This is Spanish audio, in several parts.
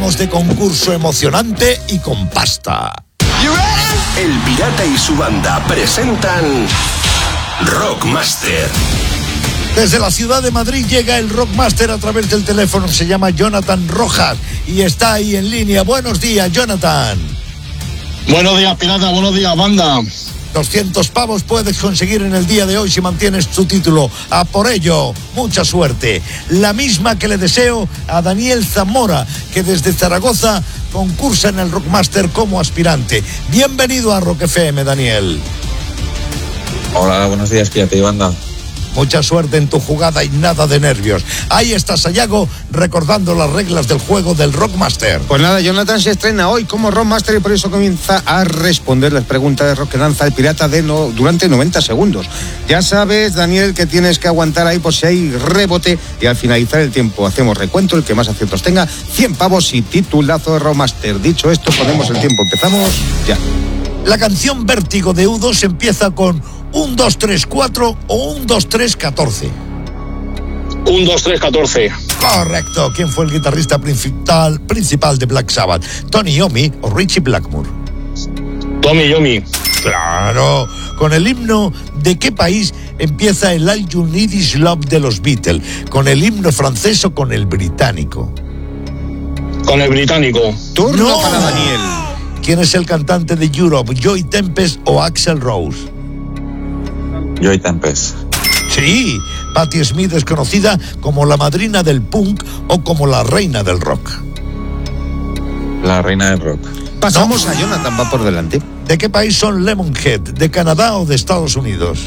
Hablamos de concurso emocionante y con pasta. El Pirata y su banda presentan Rockmaster. Desde la ciudad de Madrid llega el Rockmaster a través del teléfono. Se llama Jonathan Rojas y está ahí en línea. Buenos días, Jonathan. Buenos días, Pirata. Buenos días, banda. 200 pavos puedes conseguir en el día de hoy si mantienes tu título. A por ello, mucha suerte. La misma que le deseo a Daniel Zamora, que desde Zaragoza concursa en el Rockmaster como aspirante. Bienvenido a Rock FM, Daniel. Hola, buenos días, Pirata y banda. Mucha suerte en tu jugada y nada de nervios. Ahí está Sayago recordando las reglas del juego del Rockmaster. Pues nada, Jonathan se estrena hoy como Rockmaster y por eso comienza a responder las preguntas de rock que lanza el pirata durante 90 segundos. Ya sabes, Daniel, que tienes que aguantar ahí por si hay rebote y al finalizar el tiempo hacemos recuento. El que más aciertos tenga, 100 pavos y titulazo de Rockmaster. Dicho esto, ponemos el tiempo. Empezamos ya. La canción Vértigo de U2 empieza con 1, 2, 3, 4 o 1, 2, 3, 14. 1, 2, 3, 14. Correcto. ¿Quién fue el guitarrista principal de Black Sabbath? ¿Tony Iommi o Richie Blackmore? Tommy Iommi. Claro. ¿Con el himno de qué país empieza el All You Need Is Love de los Beatles? ¿Con el himno francés o con el británico? Con el británico. Turno para Daniel. ¿Quién es el cantante de Europe? ¿Joy Tempest o Axl Rose? Joy Tempest. Sí, Patti Smith es conocida como la madrina del punk o como la reina del rock. La reina del rock. Pasamos a Jonathan, va por delante. ¿De qué país son Lemonhead? ¿De Canadá o de Estados Unidos?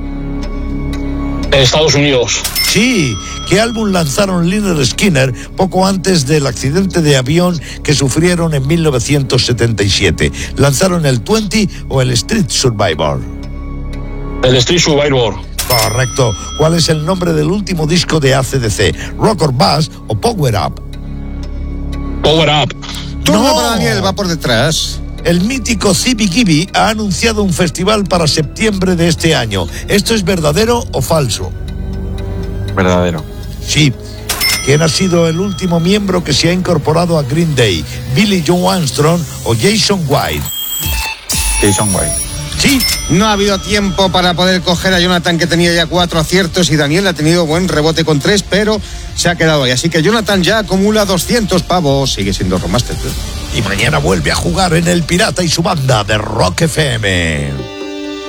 Estados Unidos. Sí. ¿Qué álbum lanzaron Lynyrd Skynyrd poco antes del accidente de avión que sufrieron en 1977? ¿Lanzaron el 20 o el Street Survivor? El Street Survivor. Correcto. ¿Cuál es el nombre del último disco de AC/DC? ¿Rock or Bass o Power Up? Power Up. Turno para Daniel, va por detrás. El mítico CBGB ha anunciado un festival para septiembre de este año. ¿Esto es verdadero o falso? Verdadero. Sí. ¿Quién ha sido el último miembro que se ha incorporado a Green Day? ¿Billy Joe Armstrong o Jason White? Jason White. Sí. No ha habido tiempo para poder coger a Jonathan, que tenía ya 4 aciertos, y Daniel ha tenido buen rebote con 3, pero se ha quedado ahí. Así que Jonathan ya acumula 200 pavos. Sigue siendo Rockmaster. Y mañana vuelve a jugar en El Pirata y su banda de Rock FM.